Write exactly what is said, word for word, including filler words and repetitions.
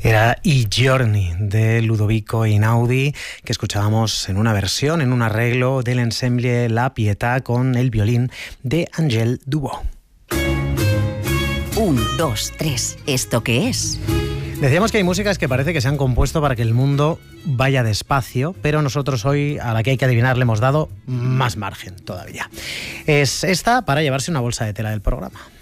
Era I Giorni de Ludovico Einaudi, que escuchábamos en una versión, en un arreglo del ensemble La Pietà con el violín de Angèle Dubó. Un, dos, tres. ¿Esto qué es? Decíamos que hay músicas que parece que se han compuesto para que el mundo vaya despacio, pero nosotros hoy, a la que hay que adivinar, le hemos dado más margen todavía. Es esta para llevarse una bolsa de tela del programa.